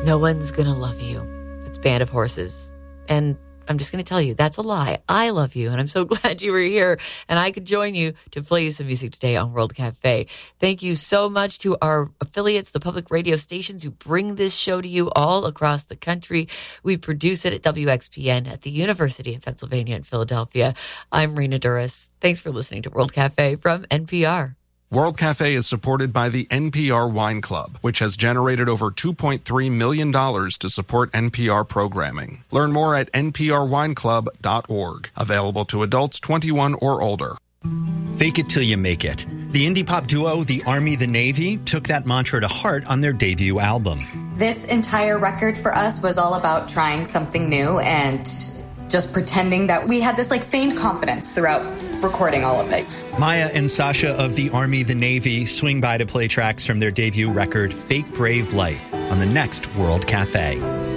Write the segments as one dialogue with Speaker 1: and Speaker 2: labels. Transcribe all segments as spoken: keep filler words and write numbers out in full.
Speaker 1: no one's going to love you. It's Band of Horses. And I'm just going to tell you, that's a lie. I love you, and I'm so glad you were here, and I could join you to play you some music today on World Cafe. Thank you so much to our affiliates, the public radio stations who bring this show to you all across the country. We produce it at W X P N at the University of Pennsylvania in Philadelphia. I'm Rena Duras. Thanks for listening to World Cafe from N P R.
Speaker 2: World Cafe is supported by the N P R Wine Club, which has generated over two point three million dollars to support N P R programming. Learn more at N P R wine club dot org. Available to adults twenty-one or older.
Speaker 3: Fake it till you make it. The indie pop duo, The Army, The Navy, took that mantra to heart on their debut album.
Speaker 4: This entire record for us was all about trying something new and just pretending that we had this like feigned confidence throughout recording all of it.
Speaker 3: Maya and Sasha of The Army, The Navy swing by to play tracks from their debut record, Fake Brave Life, on the next World Cafe.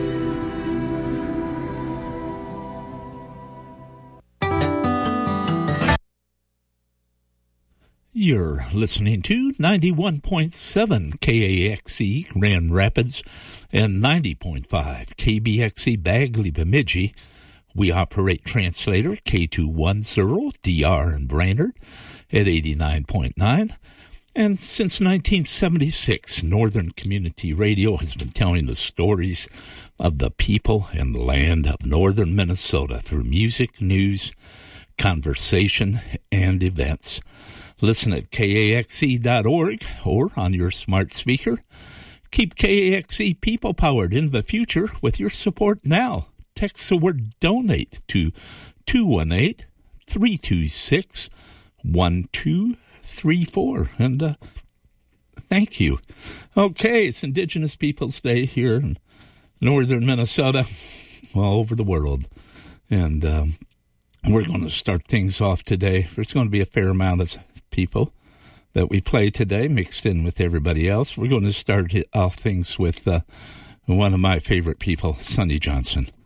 Speaker 5: You're listening to ninety-one point seven K A X E Grand Rapids and ninety point five K B X E Bagley Bemidji. We operate translator K two ten D R in Brainerd at eighty-nine point nine. And since nineteen seventy-six, Northern Community Radio has been telling the stories of the people and land of northern Minnesota through music, news, conversation, and events. Listen at K A X E dot org or on your smart speaker. Keep K A X E people-powered in the future with your support now. Text the word donate to two one eight, three two six, one two three four. And uh, thank you. Okay, it's Indigenous Peoples Day here in northern Minnesota, all over the world. And um, we're going to start things off today. There's going to be a fair amount of people that we play today mixed in with everybody else. We're going to start off things with uh, one of my favorite people, Sonny Johnson.